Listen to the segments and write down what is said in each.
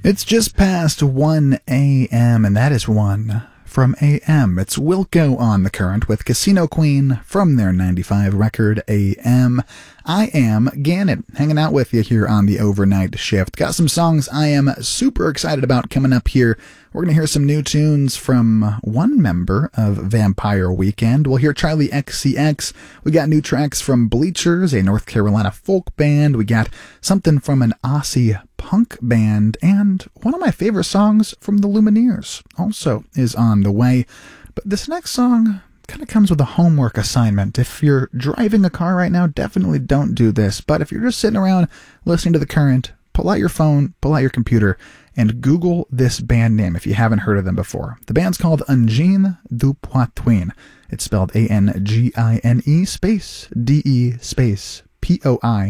It's just past 1 a.m., and that is one from AM. It's Wilco on the Current with Casino Queen from their 95 record, AM. I am Gannon, hanging out with you here on the overnight shift. Got some songs I am super excited about coming up here. We're going to hear some new tunes from one member of Vampire Weekend. We'll hear Charlie XCX. We got new tracks from Bleachers, a North Carolina folk band. We got something from an Aussie punk band. And one of my favorite songs from the Lumineers also is on the way. But this next song kind of comes with a homework assignment. If you're driving a car right now, definitely don't do this. But if you're just sitting around listening to the Current, pull out your phone, pull out your computer, and Google this band name if you haven't heard of them before. The band's called Ungine du Poitrine. It's spelled A-N-G-I-N-E space D-E space P-O-I-T-R-I-N-E.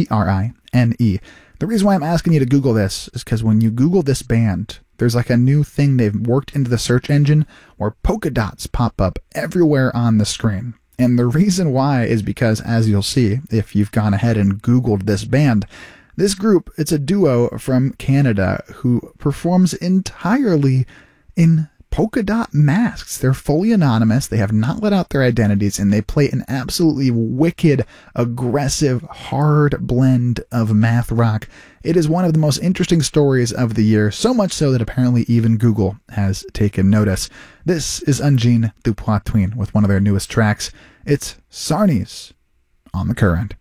The reason why I'm asking you to Google this is because when you Google this band, there's like a new thing they've worked into the search engine where polka dots pop up everywhere on the screen. And the reason why is because, as you'll see, if you've gone ahead and Googled this band, this group, it's a duo from Canada who performs entirely in polka dot masks. They're fully anonymous. They have not let out their identities, and they play an absolutely wicked, aggressive, hard blend of math rock. It is one of the most interesting stories of the year, so much so that apparently even Google has taken notice. This is Ungine du Poitrine with one of their newest tracks. It's Sarnies on the Current.